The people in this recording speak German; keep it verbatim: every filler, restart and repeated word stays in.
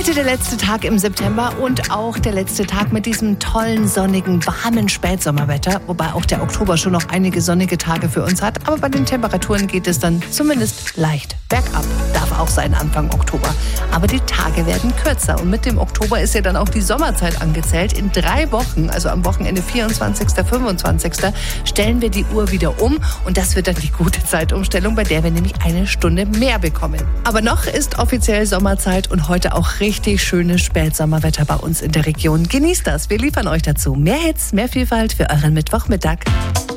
Heute der letzte Tag im September und auch der letzte Tag mit diesem tollen, sonnigen, warmen Spätsommerwetter. Wobei auch der Oktober schon noch einige sonnige Tage für uns hat. Aber bei den Temperaturen geht es dann zumindest leicht bergab. Darf auch sein Anfang Oktober. Aber die Tage werden kürzer. Und mit dem Oktober ist ja dann auch die Sommerzeit angezählt. In drei Wochen, also am Wochenende vierundzwanzigsten fünfundzwanzigsten stellen wir die Uhr wieder um. Und das wird dann die gute Zeitumstellung, bei der wir nämlich eine Stunde mehr bekommen. Aber noch ist offiziell Sommerzeit und heute auch richtig schönes Spätsommerwetter bei uns in der Region. Genießt das. Wir liefern euch dazu mehr Hits, mehr Vielfalt für euren Mittwochmittag.